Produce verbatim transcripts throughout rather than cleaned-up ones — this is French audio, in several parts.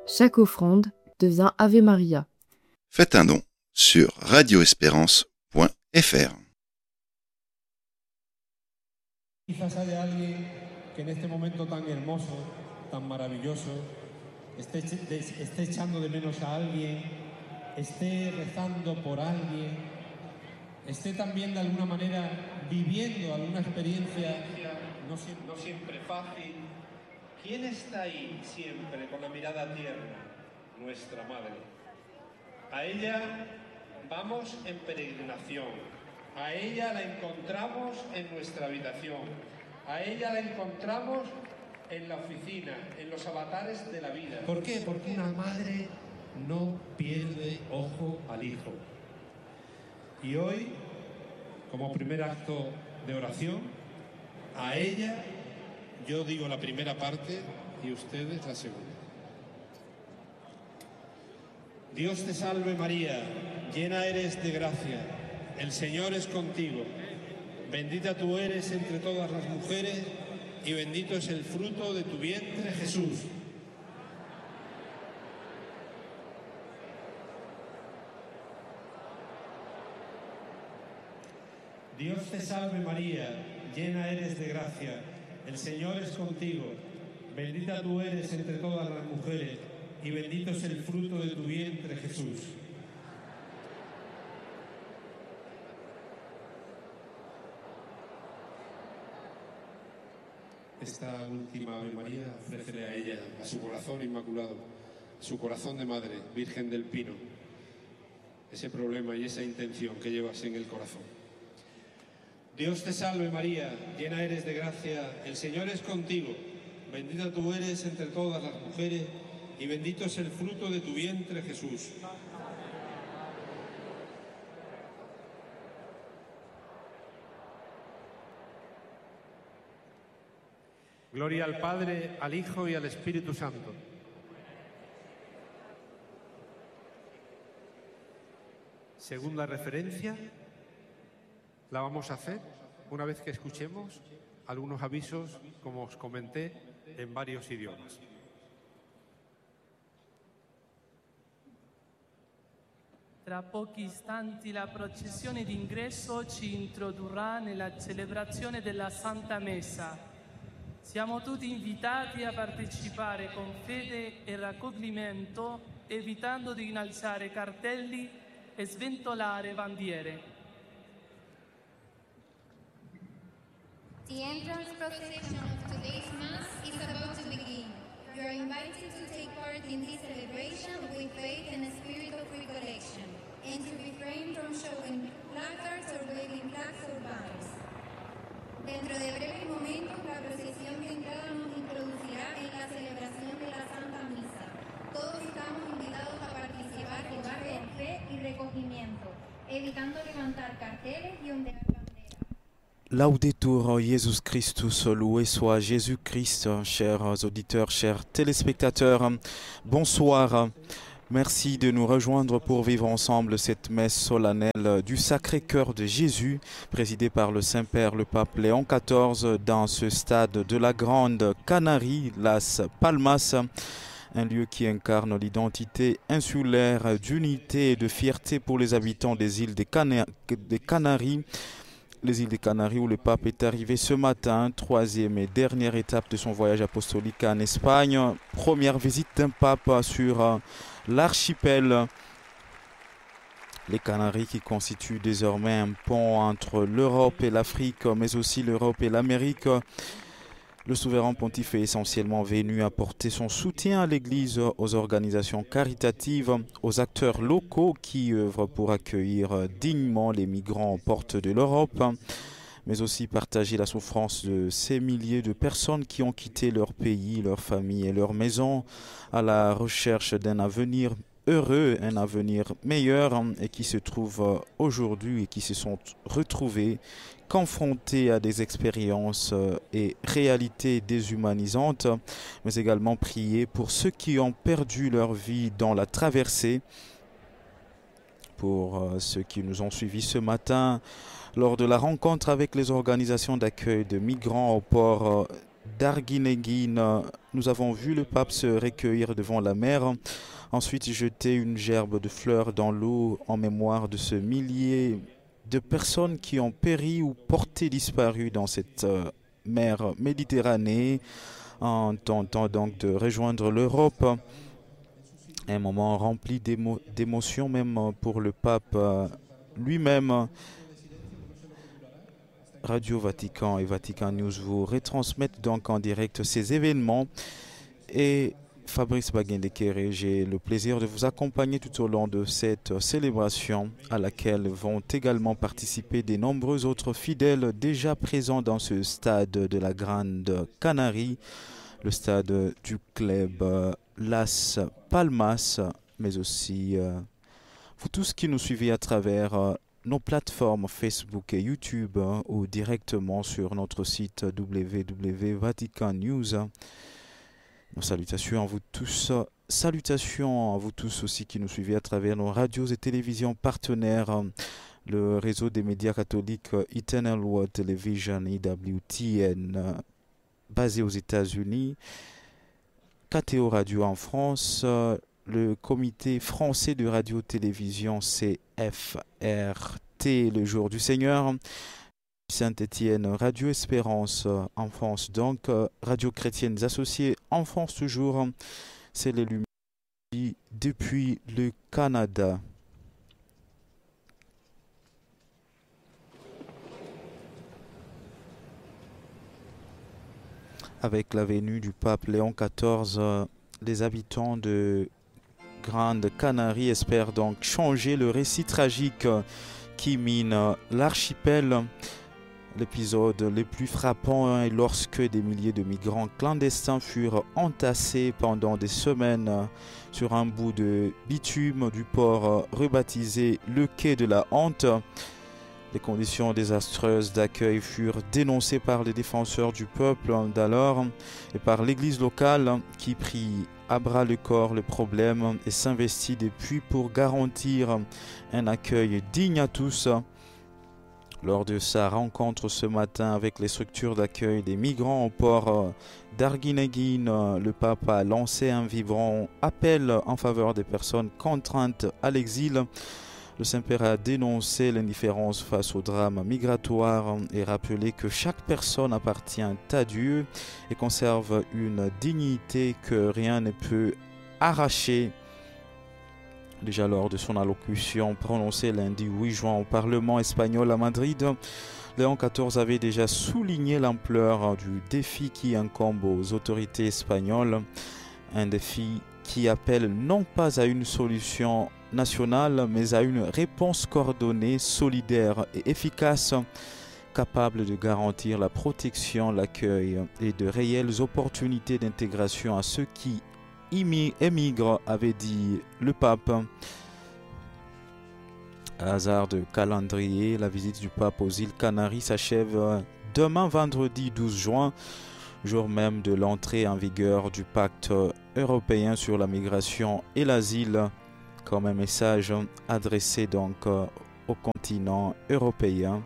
Chaque offrande devient Ave Maria. Faites un don sur radio espérance punto f r. Quizás haya alguien que en este momento tan hermoso, tan maravilloso, esté, esté echando de menos a alguien, esté rezando por alguien, esté también de alguna manera viviendo alguna experiencia no, no siempre fácil. ¿Quién está ahí siempre con la mirada tierna? Nuestra Madre. A ella vamos en peregrinación. A ella la encontramos en nuestra habitación. A ella la encontramos en la oficina, en los avatares de la vida. ¿Por qué? Porque una madre no pierde ojo al hijo. Y hoy, como primer acto de oración, a ella yo digo la primera parte y ustedes la segunda. Dios te salve María, llena eres de gracia, el Señor es contigo. Bendita tú eres entre todas las mujeres y bendito es el fruto de tu vientre, Jesús. Dios te salve María, llena eres de gracia, el Señor es contigo. Bendita tú eres entre todas las mujeres y bendito es el fruto de tu vientre, Jesús. Esta última Ave María, ofrécele a ella, a su corazón inmaculado, a su corazón de madre, Virgen del Pino, ese problema y esa intención que llevas en el corazón. Dios te salve María, llena eres de gracia, el Señor es contigo, bendita tú eres entre todas las mujeres y bendito es el fruto de tu vientre, Jesús. Gloria al Padre, al Hijo y al Espíritu Santo. Segunda referencia, la vamos a hacer una vez que escuchemos algunos avisos, como os comenté, en varios idiomas. Tra pochi istanti la processione d'ingresso ci introdurrà nella celebrazione della Santa Messa. Siamo tutti invitati a partecipare con fede e raccoglimento, evitando di innalzare cartelli e sventolare bandiere. The entrance procession of today's Mass is about to begin. You are invited to take part in this celebration with faith and a spirit of recollection, and to refrain from showing placards or waving flags or banners. Dentro de breves momentos, la procesión de entrada nos introducirá en la celebración de la Santa Misa. Todos estamos invitados a participar en fe y recogimiento, evitando levantar carteles y ondear banderas. Laudetur Jesus Christus, loué soit Jésus-Christ, chers auditeurs, chers téléspectateurs, bonsoir. Merci de nous rejoindre pour vivre ensemble cette messe solennelle du Sacré-Cœur de Jésus, présidée par le Saint-Père, le Pape Léon quatorze, dans ce stade de la Grande Canarie, Las Palmas, un lieu qui incarne l'identité insulaire d'unité et de fierté pour les habitants des îles des, Cana- des Canaries. Les îles des Canaries où le pape est arrivé ce matin, troisième et dernière étape de son voyage apostolique en Espagne. Première visite d'un pape sur l'archipel. Les Canaries qui constituent désormais un pont entre l'Europe et l'Afrique, mais aussi l'Europe et l'Amérique. Le souverain pontife est essentiellement venu apporter son soutien à l'Église, aux organisations caritatives, aux acteurs locaux qui œuvrent pour accueillir dignement les migrants aux portes de l'Europe, mais aussi partager la souffrance de ces milliers de personnes qui ont quitté leur pays, leur famille et leur maison à la recherche d'un avenir heureux, un avenir meilleur, et qui se trouvent aujourd'hui et qui se sont retrouvés confrontés à des expériences et réalités déshumanisantes, mais également prier pour ceux qui ont perdu leur vie dans la traversée, pour ceux qui nous ont suivis ce matin lors de la rencontre avec les organisations d'accueil de migrants au port d'Arguinéguine, nous avons vu le pape se recueillir devant la mer, ensuite jeter une gerbe de fleurs dans l'eau en mémoire de ce millier de personnes qui ont péri ou porté disparu dans cette euh, mer Méditerranée, en tentant donc de rejoindre l'Europe. Un moment rempli d'émo- d'émotion même pour le pape euh, lui-même. Radio Vatican et Vatican News vous retransmettent donc en direct ces événements. Et Fabrice Baguendekere, j'ai le plaisir de vous accompagner tout au long de cette célébration à laquelle vont également participer de nombreux autres fidèles déjà présents dans ce stade de la Grande Canarie, le stade du club euh, Las Palmas, mais aussi euh, vous tous qui nous suivez à travers euh, nos plateformes Facebook et YouTube hein, ou directement sur notre site w w w point vatican news. Nos salutations à vous tous. Salutations à vous tous aussi qui nous suivez à travers nos radios et télévisions partenaires, le réseau des médias catholiques Eternal World Television, E W T N, basé aux États-Unis, K T O Radio en France, le comité français de radio-télévision C F R T, le jour du Seigneur, Saint-Étienne, Radio Espérance en France, donc Radio Chrétiennes Associées en France toujours, c'est les Lumières depuis le Canada. Avec la venue du pape Léon quatorze, les habitants de Grande Canarie espèrent donc changer le récit tragique qui mine l'archipel. L'épisode le plus frappant est lorsque des milliers de migrants clandestins furent entassés pendant des semaines sur un bout de bitume du port rebaptisé le quai de la honte. Les conditions désastreuses d'accueil furent dénoncées par les défenseurs du peuple d'alors et par l'église locale qui prit à bras le corps le problème et s'investit depuis pour garantir un accueil digne à tous. Lors de sa rencontre ce matin avec les structures d'accueil des migrants au port d'Arguinéguine, le pape a lancé un vibrant appel en faveur des personnes contraintes à l'exil. Le Saint-Père a dénoncé l'indifférence face au drame migratoire et rappelé que chaque personne appartient à Dieu et conserve une dignité que rien ne peut arracher. Déjà lors de son allocution prononcée lundi huit juin au Parlement espagnol à Madrid, Léon quatorze avait déjà souligné l'ampleur du défi qui incombe aux autorités espagnoles, un défi qui appelle non pas à une solution nationale, mais à une réponse coordonnée, solidaire et efficace, capable de garantir la protection, l'accueil et de réelles opportunités d'intégration à ceux qui émigrent, avait dit le pape. À hasard de calendrier, la visite du pape aux îles Canaries s'achève demain vendredi douze juin, jour même de l'entrée en vigueur du pacte européen sur la migration et l'asile, comme un message adressé donc au continent européen.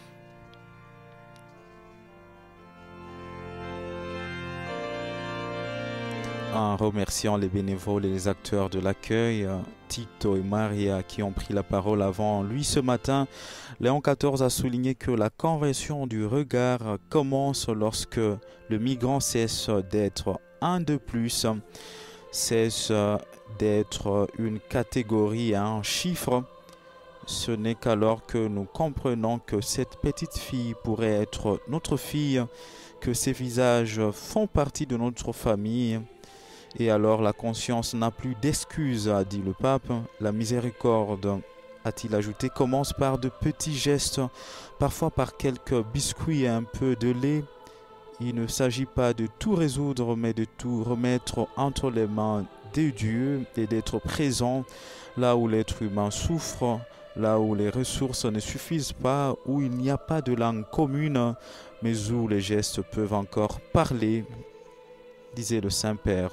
En remerciant les bénévoles et les acteurs de l'accueil, Tito et Maria qui ont pris la parole avant lui ce matin, Léon quatorze a souligné que la conversion du regard commence lorsque le migrant cesse d'être un de plus, cesse d'être une catégorie, un chiffre. Ce n'est qu'alors que nous comprenons que cette petite fille pourrait être notre fille, que ses visages font partie de notre famille. Et alors la conscience n'a plus d'excuses, a dit le pape. La miséricorde, a-t-il ajouté, commence par de petits gestes, parfois par quelques biscuits et un peu de lait. Il ne s'agit pas de tout résoudre, mais de tout remettre entre les mains de Dieu et d'être présent là où l'être humain souffre, là où les ressources ne suffisent pas, où il n'y a pas de langue commune, mais où les gestes peuvent encore parler, disait le Saint-Père.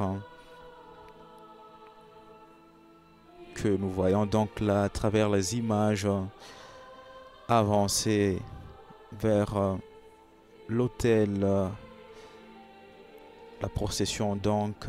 Que nous voyons donc là à travers les images avancer vers l'autel La procession donc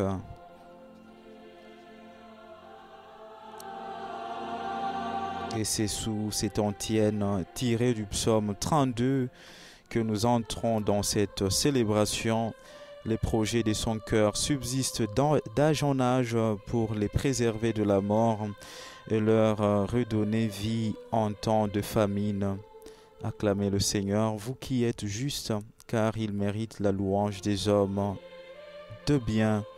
et c'est sous cette antienne tirée du psaume trente-deux que nous entrons dans cette célébration. Les projets de son cœur subsistent d'âge en âge pour les préserver de la mort et leur redonner vie en temps de famine. Acclamez le Seigneur, vous qui êtes justes, car il mérite la louange des hommes de bien.